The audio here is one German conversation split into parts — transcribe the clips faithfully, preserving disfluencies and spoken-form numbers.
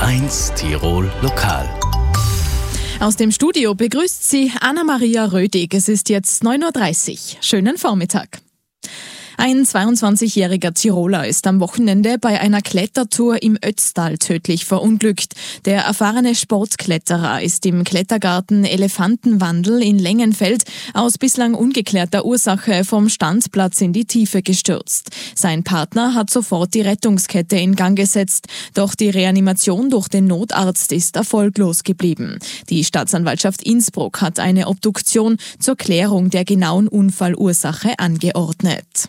eins Tirol Lokal. Aus dem Studio begrüßt Sie Anna-Maria Rödig. Es ist jetzt neun Uhr dreißig. Schönen Vormittag. Ein zweiundzwanzigjähriger Tiroler ist am Wochenende bei einer Klettertour im Ötztal tödlich verunglückt. Der erfahrene Sportkletterer ist im Klettergarten Elefantenwandel in Lengenfeld aus bislang ungeklärter Ursache vom Standplatz in die Tiefe gestürzt. Sein Partner hat sofort die Rettungskette in Gang gesetzt, doch die Reanimation durch den Notarzt ist erfolglos geblieben. Die Staatsanwaltschaft Innsbruck hat eine Obduktion zur Klärung der genauen Unfallursache angeordnet.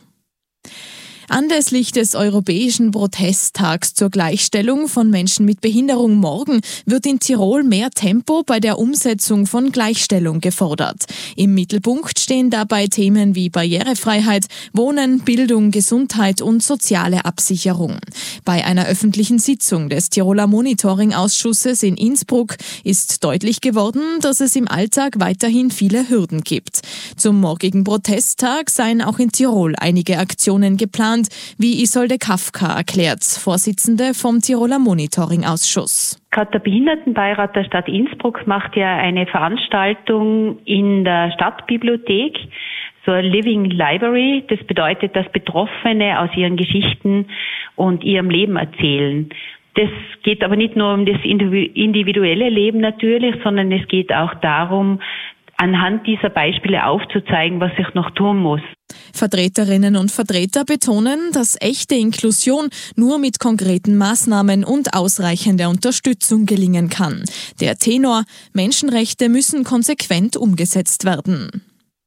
Anlässlich des Europäischen Protesttags zur Gleichstellung von Menschen mit Behinderung morgen wird in Tirol mehr Tempo bei der Umsetzung von Gleichstellung gefordert. Im Mittelpunkt stehen dabei Themen wie Barrierefreiheit, Wohnen, Bildung, Gesundheit und soziale Absicherung. Bei einer öffentlichen Sitzung des Tiroler Monitoring-Ausschusses in Innsbruck ist deutlich geworden, dass es im Alltag weiterhin viele Hürden gibt. Zum morgigen Protesttag seien auch in Tirol einige Aktionen geplant, wie Isolde Kafka erklärt, Vorsitzende vom Tiroler Monitoring-Ausschuss. Gerade der Behindertenbeirat der Stadt Innsbruck macht ja eine Veranstaltung in der Stadtbibliothek, so eine Living Library. Das bedeutet, dass Betroffene aus ihren Geschichten und ihrem Leben erzählen. Das geht aber nicht nur um das individuelle Leben natürlich, sondern es geht auch darum, anhand dieser Beispiele aufzuzeigen, was sich noch tun muss. Vertreterinnen und Vertreter betonen, dass echte Inklusion nur mit konkreten Maßnahmen und ausreichender Unterstützung gelingen kann. Der Tenor: Menschenrechte müssen konsequent umgesetzt werden.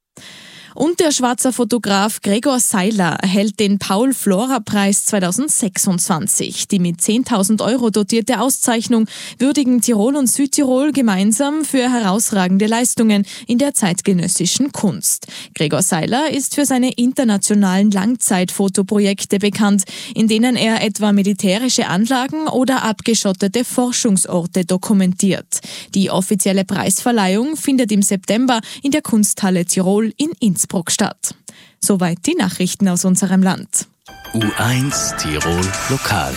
Und der Schwarzer Fotograf Gregor Seiler erhält den Paul-Flora-Preis zweitausendsechsundzwanzig. Die mit zehntausend Euro dotierte Auszeichnung würdigen Tirol und Südtirol gemeinsam für herausragende Leistungen in der zeitgenössischen Kunst. Gregor Seiler ist für seine internationalen Langzeitfotoprojekte bekannt, in denen er etwa militärische Anlagen oder abgeschottete Forschungsorte dokumentiert. Die offizielle Preisverleihung findet im September in der Kunsthalle Tirol in Innsbruck statt. Soweit die Nachrichten aus unserem Land. U eins Tirol Lokal.